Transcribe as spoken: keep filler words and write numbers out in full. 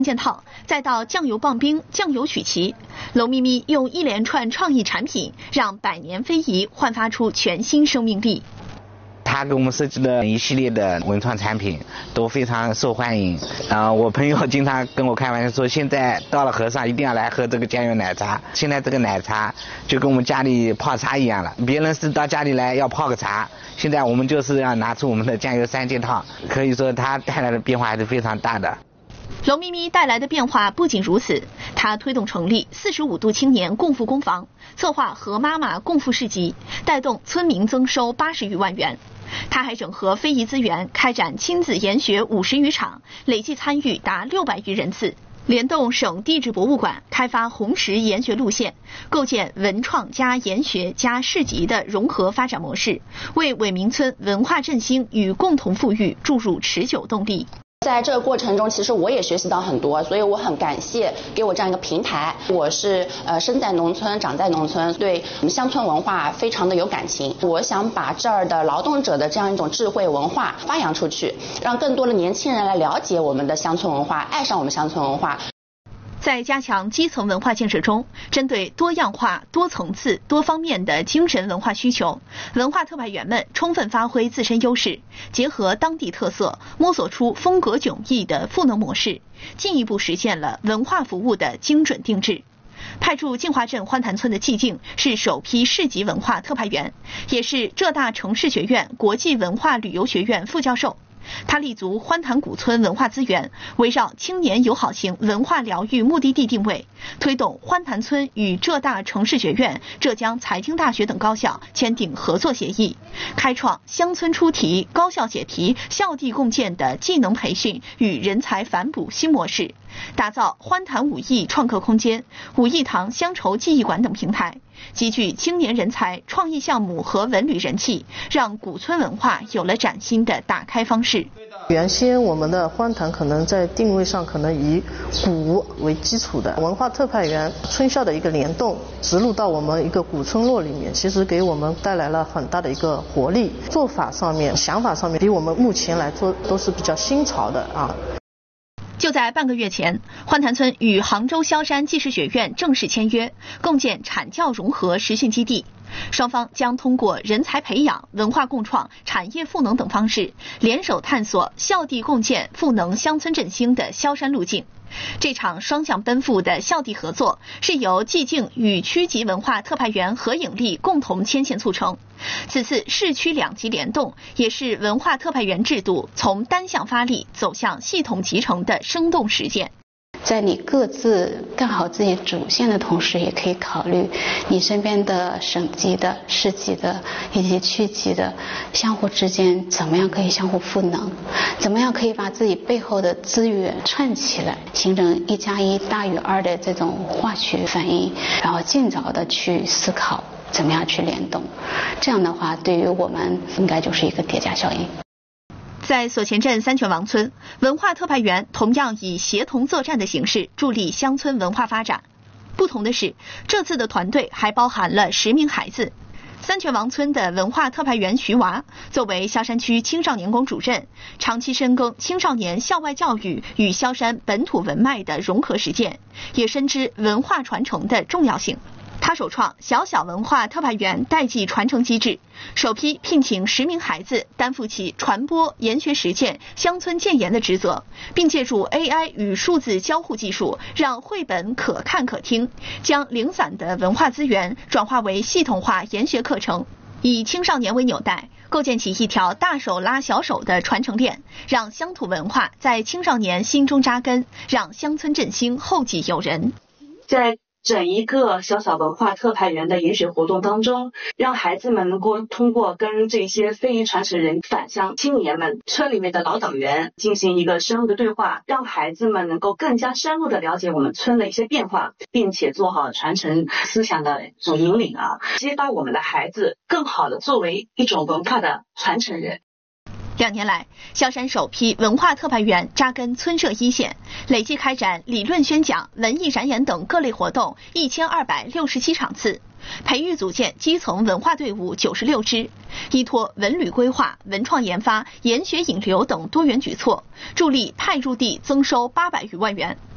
件套，再到酱油棒冰、酱油曲奇，龙咪咪用一连串创意产品，让百年非遗焕发出全新生命力。 他给我们设计的一系列的文创产品都非常受欢迎。啊、呃，我朋友经常跟我开玩笑说，现在到了河上一定要来喝这个酱油奶茶。现在这个奶茶就跟我们家里泡茶一样了，别人是到家里来要泡个茶，现在我们就是要拿出我们的酱油三件套，可以说它带来的变化还是非常大的。 龙咪咪带来的变化不仅如此，他推动成立四十五度青年共富工房，策划和妈妈共富市集，带动村民增收八十余万元。他还整合非遗资源，开展亲子研学五十余场，累计参与达六百余人次。联动省地质博物馆，开发红石研学路线，构建文创加研学加市集的融合发展模式，为伟明村文化振兴与共同富裕注入持久动力。 在这个过程中，其实我也学习到很多，所以我很感谢给我这样一个平台。我是呃生在农村，长在农村，对我们乡村文化非常的有感情。我想把这儿的劳动者的这样一种智慧文化发扬出去，让更多的年轻人来了解我们的乡村文化，爱上我们乡村文化。 在加强基层文化建设中，针对多样化、多层次、多方面的精神文化需求，文化特派员们充分发挥自身优势，结合当地特色，摸索出风格迥异的赋能模式，进一步实现了文化服务的精准定制。派驻晋华镇欢潭村的季静是首批市级文化特派员，也是浙大城市学院国际文化旅游学院副教授。他立足欢潭古村文化资源，围绕青年友好型文化疗愈目的地定位，推动欢潭村与浙大城市学院、浙江财经大学等高校签订合作协议，开创乡村出题、高校解题、校地共建的技能培训与人才反哺新模式，打造欢潭武艺创客空间、武艺堂乡筹技艺馆等平台，集聚青年人才、创意项目和文旅人气，让古村文化有了崭新的打开方式。 原先我们的欢潭可能在定位上可能以古为基础的文化特派员村校的一个联动，植入到我们一个古村落里面，其实给我们带来了很大的一个活力。做法上面、想法上面，比我们目前来做都是比较新潮的啊。 就在半个月前，欢潭村与杭州萧山技师学院正式签约，共建产教融合实训基地。双方将通过人才培养、文化共创、产业赋能等方式，联手探索校地共建、赋能乡村振兴的萧山路径。这场双向奔赴的校地合作，是由季静与区级文化特派员何颖丽共同牵线促成。此次市区两级联动，也是文化特派员制度从单向发力走向系统集成的生动实践。 在你各自干好自己主线的同时，也可以考虑你身边的省级的、市级的以及区级的相互之间怎么样可以相互赋能，怎么样可以把自己背后的资源串起来，形成一加一大于二的这种化学反应，然后尽早的去思考怎么样去联动。这样的话，对于我们应该就是一个叠加效应。 在所前镇三泉王村，文化特派员同样以协同作战的形式助力乡村文化发展。不同的是，这次的团队还包含了十名孩子。三泉王村的文化特派员徐娃作为萧山区青少年宫主任，长期深耕青少年校外教育与萧山本土文脉的融合实践，也深知文化传承的重要性。他首创小小文化特派员代际传承机制，首批聘请十名孩子担负起传播、研学实践、乡村建言的职责，并借助 A I 与数字交互技术，让绘本可看可听，将零散的文化资源转化为系统化研学课程，以青少年为纽带，构建起一条大手拉小手的传承链，让乡土文化在青少年心中扎根，让乡村振兴后继有人。 在整一个小小文化特派员的研学活动当中，让孩子们能够通过跟这些非遗传承人、返乡青年们、村里面的老党员进行一个深入的对话，让孩子们能够更加深入的了解我们村的一些变化，并且做好传承思想的这种引领啊，激发我们的孩子更好的作为一种文化的传承人。 两年来，萧山首批文化特派员扎根村社一线，累计开展理论宣讲、文艺展演等各类活动一千二百六十七场次，培育组建基层文化队伍九十六支，依托文旅规划、文创研发、研学引流等多元举措，助力派驻地增收八百余万元。